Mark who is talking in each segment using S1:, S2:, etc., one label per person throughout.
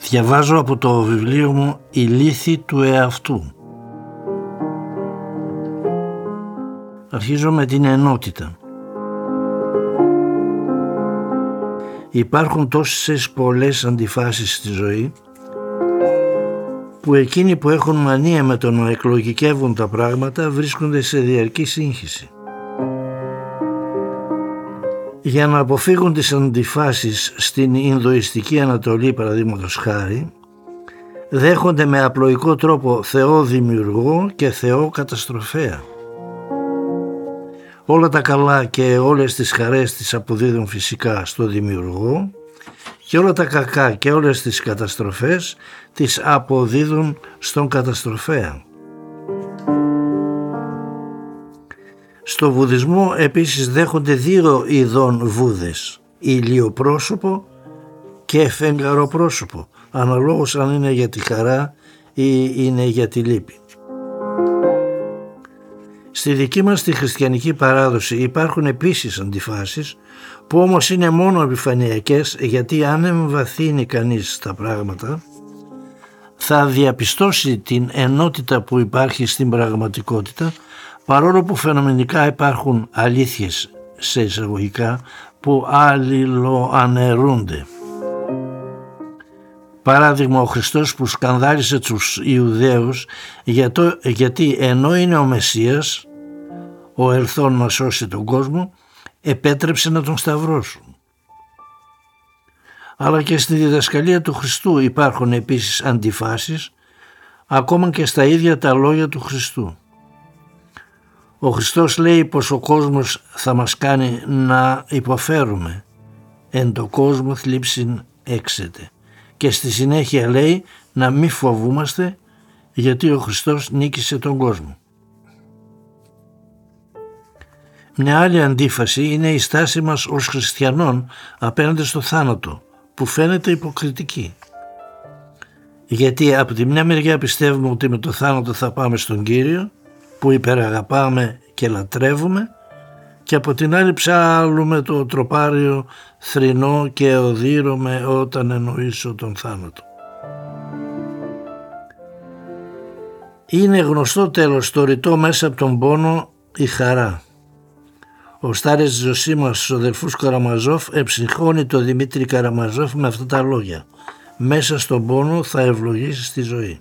S1: Διαβάζω από το βιβλίο μου «Η λύθη του εαυτού». Αρχίζω με την ενότητα. Υπάρχουν τόσες πολλές αντιφάσεις στη ζωή που εκείνοι που έχουν μανία με το να εκλογικεύουν τα πράγματα βρίσκονται σε διαρκή σύγχυση. Για να αποφύγουν τις αντιφάσεις στην Ινδουιστική Ανατολή, παραδείγματος χάρη, δέχονται με απλοϊκό τρόπο Θεό δημιουργό και Θεό καταστροφέα. Όλα τα καλά και όλες τις χαρές τις αποδίδουν φυσικά στο δημιουργό και όλα τα κακά και όλες τις καταστροφές τις αποδίδουν στον καταστροφέα. Στο Βουδισμό επίσης δέχονται δύο ειδών Βούδες, ηλιοπρόσωπο και φεγγαροπρόσωπο, αναλόγως αν είναι για τη χαρά ή είναι για τη λύπη. Στη δική μας τη χριστιανική παράδοση υπάρχουν επίσης αντιφάσεις που όμως είναι μόνο επιφανειακές, γιατί αν εμβαθύνει κανείς στα πράγματα θα διαπιστώσει την ενότητα που υπάρχει στην πραγματικότητα, παρόλο που φαινομενικά υπάρχουν αλήθειες σε εισαγωγικά που αλληλοαναιρούνται. Παράδειγμα, ο Χριστός που σκανδάλισε τους Ιουδαίους γιατί ενώ είναι ο Μεσσίας, ο ελθόν να σώσει τον κόσμο, επέτρεψε να τον σταυρώσουν. Αλλά και στη διδασκαλία του Χριστού υπάρχουν επίσης αντιφάσεις, ακόμα και στα ίδια τα λόγια του Χριστού. Ο Χριστός λέει πως ο κόσμος θα μας κάνει να υποφέρουμε, εν το κόσμο θλίψιν έξετε, και στη συνέχεια λέει να μη φοβούμαστε, γιατί ο Χριστός νίκησε τον κόσμο. Μια άλλη αντίφαση είναι η στάση μας ως χριστιανών απέναντι στο θάνατο, που φαίνεται υποκριτική. Γιατί από τη μια μεριά πιστεύουμε ότι με το θάνατο θα πάμε στον Κύριο, που υπεραγαπάμε και λατρεύουμε, και από την άλλη ψάλλουμε το τροπάριο θρηνό και οδύρωμε όταν εννοήσω τον θάνατο. Είναι γνωστό τέλος το ρητό μέσα από τον πόνο η χαρά. Ο Στάρες Ζωσίμας στους αδελφούς Καραμαζόφ εψυχώνει το Δημήτρη Καραμαζόφ με αυτά τα λόγια: μέσα στον πόνο θα ευλογήσεις τη ζωή.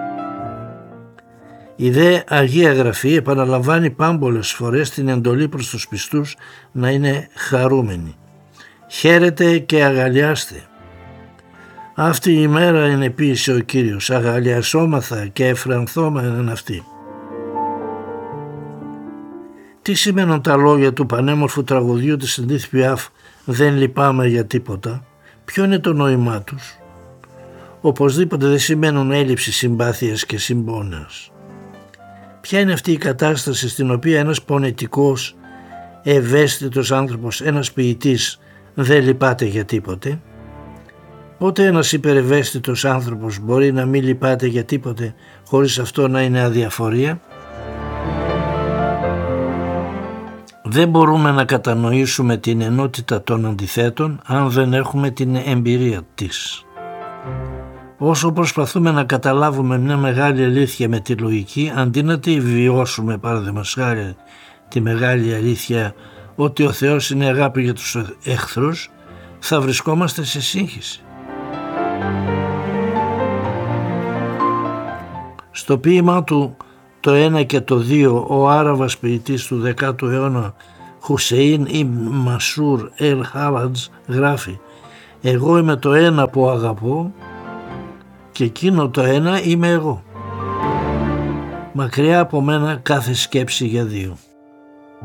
S1: Η δε Αγία Γραφή επαναλαμβάνει πάμπολες φορές την εντολή προς τους πιστούς να είναι χαρούμενοι. Χαίρετε και αγαλιάστε. Αυτή η μέρα είναι ποίησε ο Κύριος, αγαλιασόμαθα και εφρανθόμεν αυτή. Τι σημαίνουν τα λόγια του πανέμορφου τραγουδιού της Εντίθ Πιάφ «Δεν λυπάμαι για τίποτα»? Ποιο είναι το νόημά τους? Οπωσδήποτε δεν σημαίνουν έλλειψη συμπάθειας και συμπόνεας. Ποια είναι αυτή η κατάσταση στην οποία ένας πονετικός, ευαίσθητος άνθρωπος, ένας ποιητής δεν λυπάται για τίποτε? Πότε ένας υπερευαίσθητος άνθρωπος μπορεί να μην λυπάται για τίποτε χωρίς αυτό να είναι αδιαφορία? Δεν μπορούμε να κατανοήσουμε την ενότητα των αντιθέτων αν δεν έχουμε την εμπειρία της. Όσο προσπαθούμε να καταλάβουμε μια μεγάλη αλήθεια με τη λογική, αντί να τη βιώσουμε, παραδείγματος χάρη, τη μεγάλη αλήθεια ότι ο Θεός είναι αγάπη για τους εχθρούς, θα βρισκόμαστε σε σύγχυση. Στο ποίημά του «Το 1 και το 2» ο Άραβας ποιητής του 10ου αιώνα Χουσέιν Ιμν Μασούρ Ελ Χάλατζ γράφει: «Εγώ είμαι το ένα που αγαπώ και εκείνο το ένα είμαι εγώ. Μακριά από μένα κάθε σκέψη για δύο».